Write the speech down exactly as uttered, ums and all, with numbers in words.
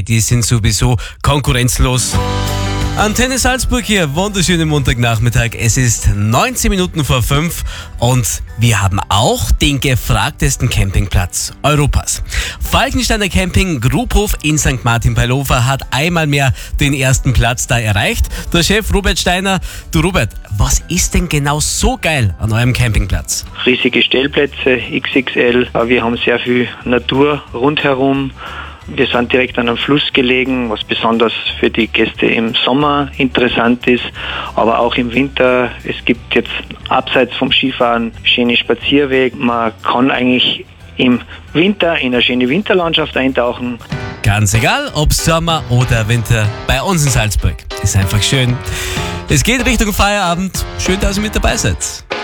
die sind sowieso konkurrenzlos. Antenne Salzburg hier, wunderschönen Montagnachmittag. Es ist neunzehn Minuten vor fünf und wir haben auch den gefragtesten Campingplatz Europas. Falkensteiner Camping Grubhof in Sankt Martin bei Lofer hat einmal mehr den ersten Platz da erreicht. Der Chef Robert Steiner. Du Robert, was ist denn genau so geil an eurem Campingplatz? Riesige Stellplätze, X X L. Wir haben sehr viel Natur rundherum. Wir sind direkt an einem Fluss gelegen, was besonders für die Gäste im Sommer interessant ist, aber auch im Winter. Es gibt jetzt abseits vom Skifahren schöne Spazierwege. Man kann eigentlich im Winter in eine schöne Winterlandschaft eintauchen. Ganz egal, ob Sommer oder Winter, bei uns in Salzburg. Ist einfach schön. Es geht Richtung Feierabend. Schön, dass ihr mit dabei seid.